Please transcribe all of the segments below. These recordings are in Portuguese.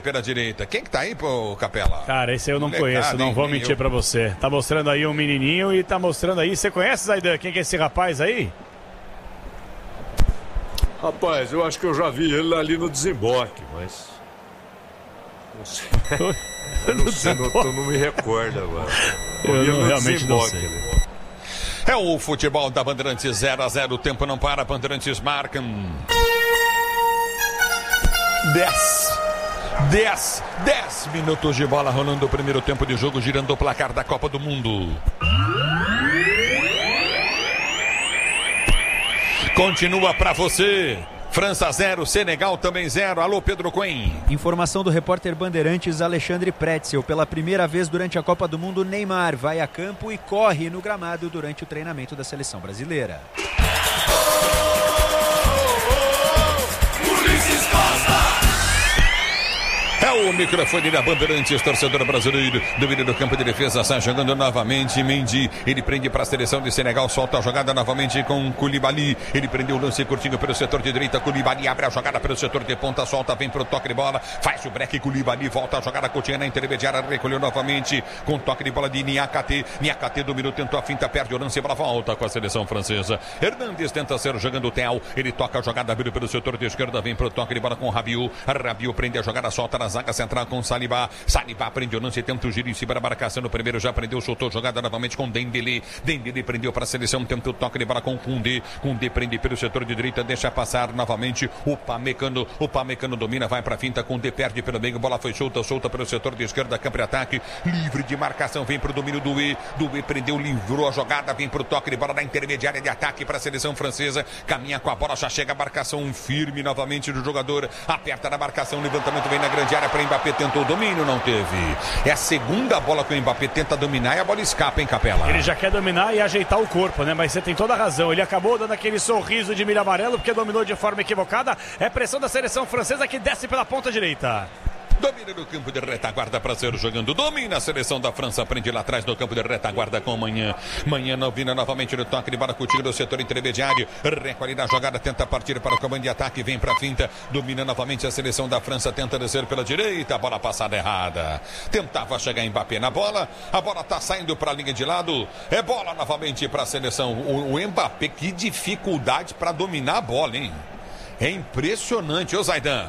pela direita. Quem que tá aí, pô, Capela? Cara, esse eu não conheço, não vou mentir pra você. Tá mostrando aí um menininho e tá mostrando aí... Você conhece, Zaidan? Quem que é esse rapaz aí? Rapaz, eu acho que eu já vi ele ali no desemboque, mas... Não sei. Eu não me recordo agora. Eu realmente não sei. É o futebol da Bandeirantes 0-0. O tempo não para. Bandeirantes marcam 10 minutos de bola rolando o primeiro tempo de jogo, girando o placar da Copa do Mundo. Continua pra você. França 0, Senegal também 0. Alô, Pedro Coen. Informação do repórter Bandeirantes Alexandre Pretzel. Pela primeira vez durante a Copa do Mundo, Neymar vai a campo e corre no gramado durante o treinamento da seleção brasileira. Ulisses Costa. É o microfone da Bandeirantes, torcedor brasileiro. Domínio do campo de defesa, sai jogando novamente. Mendy, ele prende para a seleção de Senegal, solta a jogada novamente com Koulibaly. Ele prendeu o lance curtinho pelo setor de direita. Koulibaly abre a jogada pelo setor de ponta, solta, vem pro toque de bola, faz o break. Koulibaly volta a jogada, Coutinho na intermediária, recolheu novamente com toque de bola de Niakate. Niakate dominou, tentou a finta, perde o lance, bola volta com a seleção francesa. Hernandes tenta ser jogando o Theo. Ele toca a jogada, abriu pelo setor de esquerda, vem pro toque de bola com Rabiot. Rabiot prende a jogada, solta na zaga central com Saliba. Saliba prende o lance, tenta o giro em cima da marcação. No primeiro já prendeu, soltou jogada novamente com Dembélé. Dembélé prendeu para a seleção, tenta o toque de bola com Koundé. Koundé prende pelo setor de direita, deixa passar novamente o Pamecano. O Pamecano domina, vai para a finta. Koundé perde pelo meio, bola foi solta pelo setor de esquerda, campo de ataque, livre de marcação, vem para o domínio do E. Do E prendeu, livrou a jogada, vem para o toque de bola na intermediária de ataque para a seleção francesa. Caminha com a bola, já chega a marcação firme novamente do jogador. Aperta na marcação, levantamento vem na grande área para Mbappé, tentou o domínio, não teve. É a segunda bola que o Mbappé tenta dominar e a bola escapa, hein, Capela? Ele já quer dominar e ajeitar o corpo, né? Mas você tem toda a razão. Ele acabou dando aquele sorriso de milho amarelo porque dominou de forma equivocada. É pressão da seleção francesa que desce pela ponta direita. Domina no campo de retaguarda para ser jogando. Domina a seleção da França. Prende lá atrás no campo de retaguarda com Manhã. Manhã domina novamente no toque de bola contigo do setor intermediário. Recolhe na jogada, tenta partir para o comando de ataque. Vem para a finta. Domina novamente a seleção da França. Tenta descer pela direita. A bola passada errada. Tentava chegar Mbappé na bola. A bola está saindo para a linha de lado. É bola novamente para a seleção. O Mbappé, que dificuldade para dominar a bola, hein? É impressionante, ô Zaidan.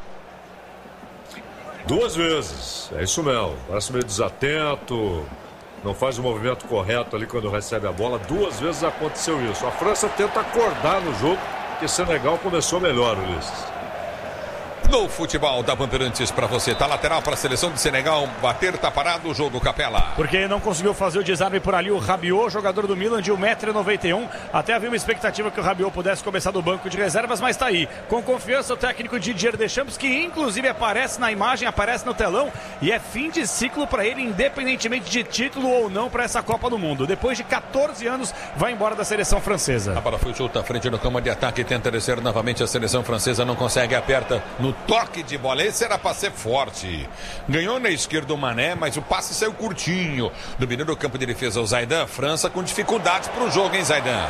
Duas vezes, é isso mesmo. Parece meio desatento, não faz o movimento correto ali quando recebe a bola. Duas vezes aconteceu isso. A França tenta acordar no jogo, porque Senegal começou melhor, Ulisses. No futebol da Bandeirantes para você, tá lateral para a seleção de Senegal, bater, tá parado o jogo, Capela. Porque não conseguiu fazer o desarme por ali o Rabiot, jogador do Milan de 1,91 m. Até havia uma expectativa que o Rabiot pudesse começar do banco de reservas, mas tá aí. Com confiança o técnico Didier Deschamps, que inclusive aparece na imagem, aparece no telão, e é fim de ciclo para ele, independentemente de título ou não para essa Copa do Mundo. Depois de 14 anos, vai embora da seleção francesa. A bola foi solta à frente no campo de ataque, tenta descer novamente a seleção francesa, não consegue, aperta no toque de bola, esse era para ser forte. Ganhou na esquerda o Mané, mas o passe saiu curtinho. Dominando o campo de defesa o Zaidan. França com dificuldades para o jogo, hein, Zaidan?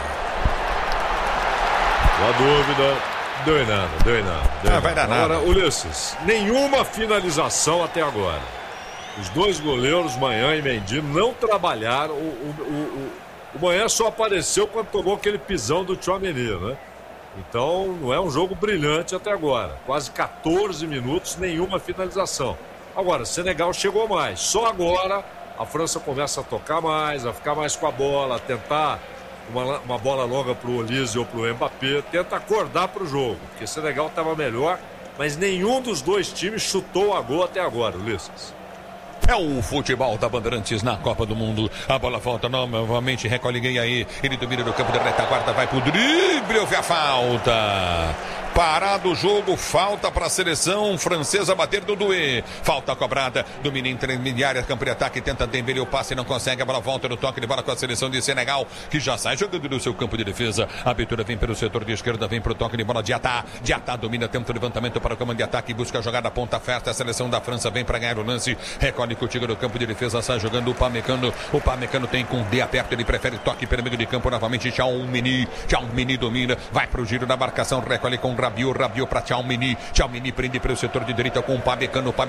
A dúvida, deu em nada. Vai dar nada. Agora, Ulisses, nenhuma finalização até agora. Os dois goleiros, Manhã e Mendy, não trabalharam. O Manhã só apareceu quando tomou aquele pisão do Tchouaméni, né? Então, não é um jogo brilhante até agora. Quase 14 minutos, nenhuma finalização. Agora, Senegal chegou mais. Só agora a França começa a tocar mais, a ficar mais com a bola, a tentar uma bola longa para o Olise ou para o Mbappé. Tenta acordar para o jogo, porque Senegal estava melhor, mas nenhum dos dois times chutou a gol até agora, Ulisses. É o futebol da Bandeirantes na Copa do Mundo. A bola volta novamente, recolhe ninguém aí. Ele domina no campo de retaguarda, vai pro drible, houve a falta. Parado o jogo, falta para a seleção francesa bater do Doué. Falta cobrada, domina intermediária, campo de ataque, tenta Dembélé, o passe não consegue, a bola volta no toque de bola com a seleção de Senegal, que já sai jogando no seu campo de defesa. A abertura vem pelo setor de esquerda, vem pro toque de bola de Diatá. Diatá domina, tenta o levantamento para o comando de ataque, busca a jogada ponta festa. A seleção da França vem para ganhar o lance, recolhe contigo no campo de defesa, sai jogando o Pamecano. O Pamecano tem com D aperto, ele prefere toque pelo meio de campo novamente. Tchouaméni domina, vai pro giro da marcação, recolhe com Rabiot para Tchouaméni prende pelo setor de direita com o Pamecano.